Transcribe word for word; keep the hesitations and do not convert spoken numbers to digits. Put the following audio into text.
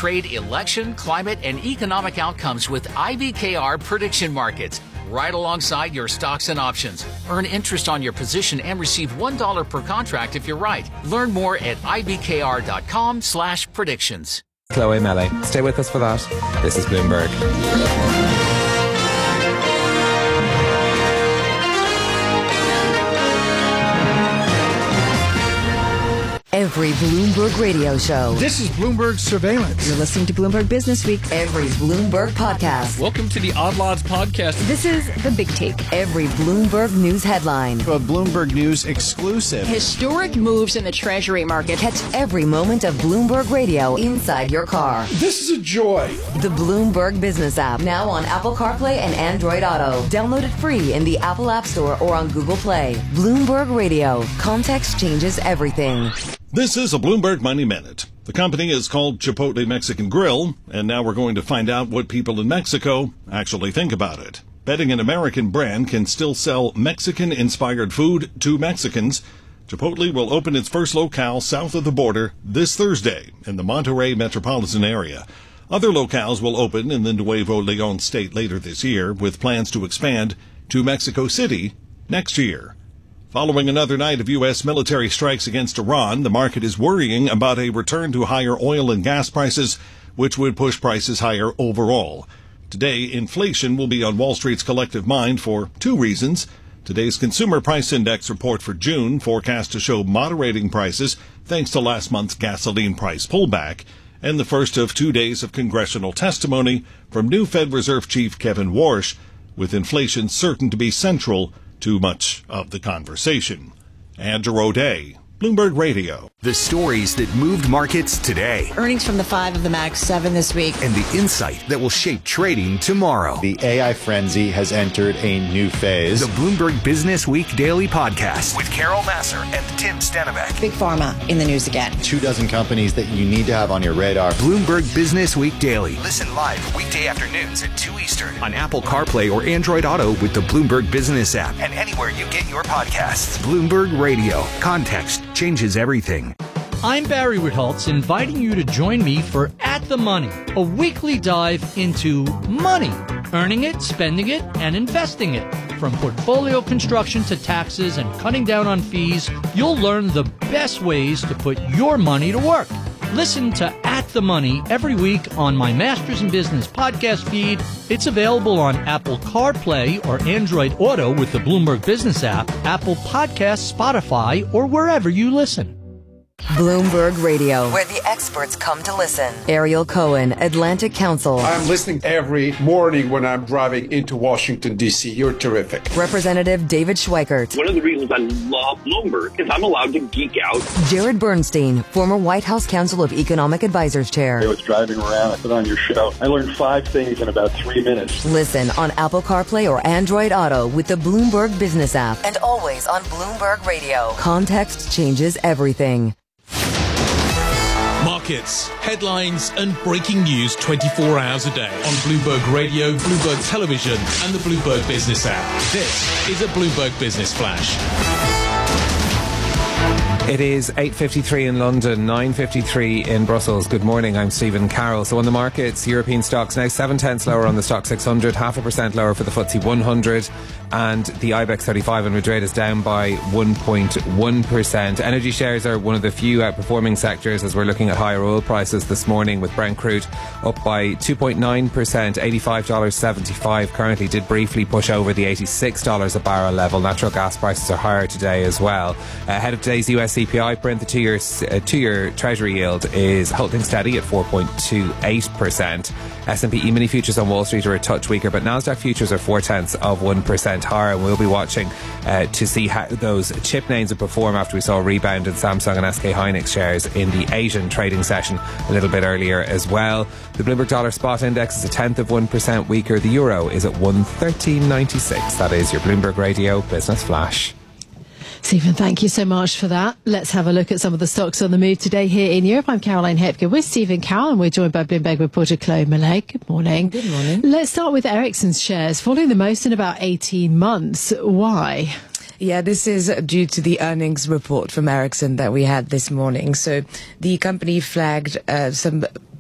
trade, election, climate, and economic outcomes with I B K R prediction markets, right alongside your stocks and options. Earn interest on your position and receive one dollar per contract if you're right. Learn more at ibkr.com slash predictions. Chloe Mele. Stay with us for that. This is Bloomberg. Every Bloomberg radio show. This is Bloomberg Surveillance. You're listening to Bloomberg Business Week. Every Bloomberg podcast. Welcome to the Odd Lots podcast. This is The Big Take. Every Bloomberg News headline. A Bloomberg News exclusive. Historic moves in the Treasury market. Catch every moment of Bloomberg Radio inside your car. This is a joy. The Bloomberg Business app. Now on Apple CarPlay and Android Auto. Download it free in the Apple App Store or on Google Play. Bloomberg Radio. Context changes everything. This is a Bloomberg Money Minute. The company is called Chipotle Mexican Grill, and now we're going to find out what people in Mexico actually think about it. Betting an American brand can still sell Mexican-inspired food to Mexicans, Chipotle will open its first locale south of the border this Thursday in the Monterrey metropolitan area. Other locales will open in the Nuevo León state later this year, with plans to expand to Mexico City next year. Following another night of U S military strikes against Iran, the market is worrying about a return to higher oil and gas prices, which would push prices higher overall. Today, inflation will be on Wall Street's collective mind for two reasons. Today's Consumer Price Index report for June forecast to show moderating prices thanks to last month's gasoline price pullback, and the first of two days of congressional testimony from new Fed Reserve Chief Kevin Warsh, with inflation certain to be central to much of the conversation. Andrew O'Day, Bloomberg Radio. The stories that moved markets today. Earnings from the five of the Mag seven this week. And the insight that will shape trading tomorrow. The A I frenzy has entered a new phase. The Bloomberg Business Week Daily Podcast with Carol Massar and Tim Stenbeck. Big Pharma in the news again. Two dozen companies that you need to have on your radar. Bloomberg Business Week Daily. Listen live weekday afternoons at two Eastern on Apple CarPlay or Android Auto with the Bloomberg Business app and anywhere you get your podcasts. Bloomberg Radio. Context changes everything. I'm Barry Ritholtz, inviting you to join me for At the Money, a weekly dive into money, earning it, spending it, and investing it. From portfolio construction to taxes and cutting down on fees, you'll learn the best ways to put your money to work. Listen to At the Money every week on my Masters in Business podcast feed. It's available on Apple CarPlay or Android Auto with the Bloomberg Business app, Apple Podcasts, Spotify, or wherever you listen. Bloomberg Radio, where the experts come to listen. Ariel Cohen, Atlantic Council. I'm listening every morning when I'm driving into Washington, D C. You're terrific. Representative David Schweikert. One of the reasons I love Bloomberg is I'm allowed to geek out. Jared Bernstein, former White House Council of Economic Advisors Chair. I was driving around, I put on your show. I learned five things in about three minutes. Listen on Apple CarPlay or Android Auto with the Bloomberg Business app. And always on Bloomberg Radio. Context changes everything. Markets, headlines, and breaking news twenty-four hours a day on Bloomberg Radio, Bloomberg Television, and the Bloomberg Business app. This is a Bloomberg Business Flash. It is eight fifty-three in London, nine fifty-three in Brussels. Good morning, I'm Stephen Carroll. So on the markets, European stocks now seven tenths lower on the Stock six hundred, half a percent lower for the F T S E one hundred, and the I BEX thirty-five in Madrid is down by one point one percent. Energy shares are one of the few outperforming sectors as we're looking at higher oil prices this morning, with Brent crude up by two point nine percent, eighty-five dollars seventy-five. Currently did briefly push over the eighty-six dollars a barrel level. Natural gas prices are higher today as well. Ahead of today's U S C P I print, the two-year uh, two-year Treasury yield is holding steady at four point two eight percent. S and P E-mini futures on Wall Street are a touch weaker, but Nasdaq futures are four tenths of one percent higher, and we'll be watching uh, to see how those chip names will perform after we saw a rebound in Samsung and S K Hynix shares in the Asian trading session a little bit earlier as well. The Bloomberg Dollar Spot Index is a tenth of one percent weaker. The euro is at one thirteen ninety-six. That is your Bloomberg Radio Business Flash. Stephen, thank you so much for that. Let's have a look at some of the stocks on the move today here in Europe. I'm Caroline Hepker with Stephen Carroll, and we're joined by Bloomberg reporter Chloe Mele. Good morning. Good morning. Let's start with Ericsson's shares, falling the most in about eighteen months. Why? Yeah, this is due to the earnings report from Ericsson that we had this morning. So the company flagged uh, some